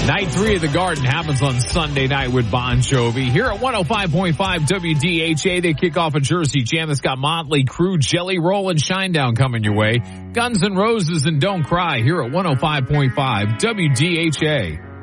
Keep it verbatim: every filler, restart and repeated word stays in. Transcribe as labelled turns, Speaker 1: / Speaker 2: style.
Speaker 1: Night three of the Garden happens on Sunday night with Bon Jovi. Here at one oh five point five W D H A, they kick off a Jersey Jam that's got Motley Crue, Jelly Roll, and Shinedown coming your way. Guns N' Roses and Don't Cry here at one oh five point five W D H A.